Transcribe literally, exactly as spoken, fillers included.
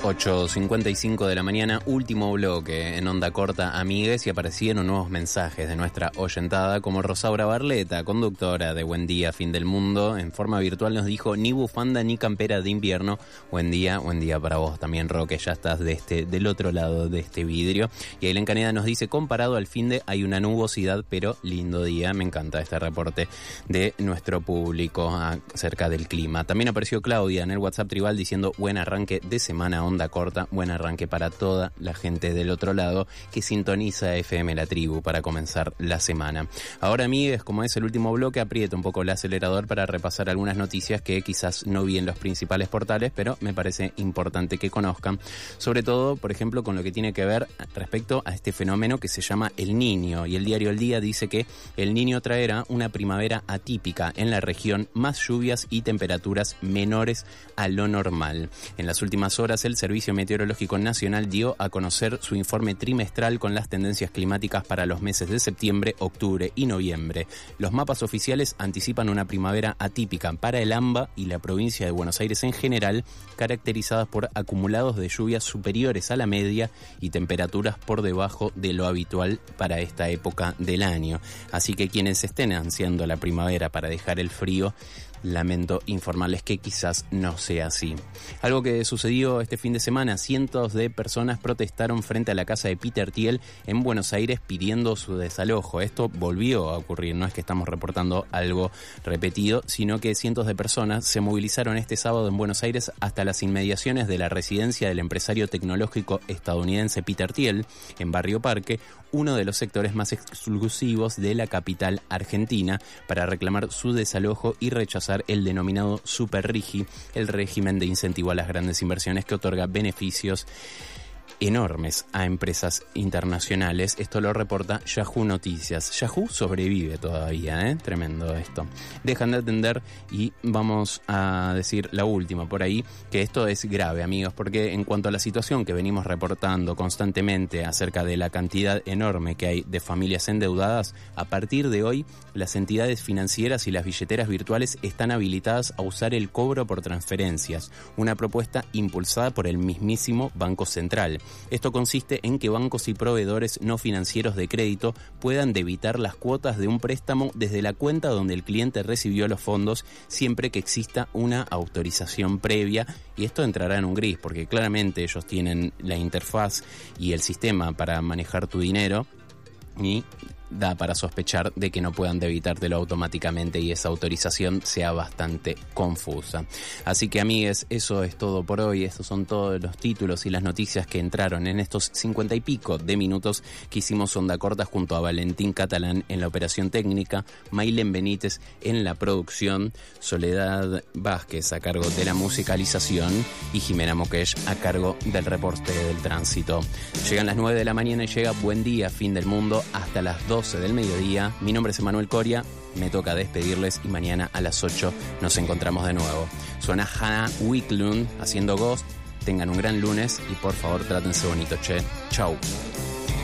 ocho cincuenta y cinco de la mañana, último bloque en Onda Corta, amigues, y aparecieron nuevos mensajes de nuestra oyentada, como Rosaura Barleta, conductora de Buen Día, Fin del Mundo, en forma virtual nos dijo: ni bufanda ni campera de invierno. Buen día, buen día para vos también, Roque, ya estás de este, del otro lado de este vidrio. Y Ailén Caneda nos dice: comparado al fin de hay una nubosidad, pero lindo día. Me encanta este reporte de nuestro público acerca del clima. También apareció Claudia en el WhatsApp tribal diciendo: buen arranque de semana, Onda Corta, buen arranque para toda la gente del otro lado que sintoniza F M La Tribu para comenzar la semana. Ahora, amigues, como es el último bloque, aprieto un poco el acelerador para repasar algunas noticias que quizás no vi en los principales portales, pero me parece importante que conozcan, sobre todo, por ejemplo, con lo que tiene que ver respecto a este fenómeno que se llama El Niño. Y el diario El Día dice que El Niño traerá una primavera atípica en la región, más lluvias y temperaturas menores a lo normal. En las últimas horas, el Servicio Meteorológico Nacional dio a conocer su informe trimestral con las tendencias climáticas para los meses de septiembre, octubre y noviembre. Los mapas oficiales anticipan una primavera atípica para el AMBA y la provincia de Buenos Aires en general, caracterizadas por acumulados de lluvias superiores a la media y temperaturas por debajo de lo habitual para esta época del año. Así que quienes estén ansiando la primavera para dejar el frío, lamento informarles que quizás no sea así. Algo que sucedió este fin de semana: cientos de personas protestaron frente a la casa de Peter Thiel en Buenos Aires pidiendo su desalojo. Esto volvió a ocurrir, no es que estamos reportando algo repetido, sino que cientos de personas se movilizaron este sábado en Buenos Aires hasta las inmediaciones de la residencia del empresario tecnológico estadounidense Peter Thiel, en Barrio Parque, uno de los sectores más exclusivos de la capital argentina, para reclamar su desalojo y rechazar el denominado Super Rigi, el régimen de incentivo a las grandes inversiones que otorga beneficios enormes a empresas internacionales. Esto lo reporta Yahoo Noticias. Yahoo sobrevive todavía, ¿eh? Tremendo esto. Dejan de atender y vamos a decir la última por ahí, que esto es grave, amigos, porque en cuanto a la situación que venimos reportando constantemente acerca de la cantidad enorme que hay de familias endeudadas, a partir de hoy las entidades financieras y las billeteras virtuales están habilitadas a usar el cobro por transferencias, una propuesta impulsada por el mismísimo Banco Central. Esto consiste en que bancos y proveedores no financieros de crédito puedan debitar las cuotas de un préstamo desde la cuenta donde el cliente recibió los fondos, siempre que exista una autorización previa, y esto entrará en un gris, porque claramente ellos tienen la interfaz y el sistema para manejar tu dinero, y da para sospechar de que no puedan debitártelo automáticamente y esa autorización sea bastante confusa. Así que, amigues, eso es todo por hoy. Estos son todos los títulos y las noticias que entraron en estos cincuenta y pico de minutos que hicimos Onda Corta junto a Valentín Catalán en la operación técnica, Maylen Benítez en la producción, Soledad Vázquez a cargo de la musicalización y Jimena Moquesh a cargo del reporte del tránsito. Llegan las nueve de la mañana y llega Buen Día, Fin del Mundo, hasta las doce del mediodía. Mi nombre es Emanuel Coria, me toca despedirles y mañana a las ocho nos encontramos de nuevo. Suena Hannah Wicklund haciendo Ghost. Tengan un gran lunes y por favor trátense bonito, che. Chau.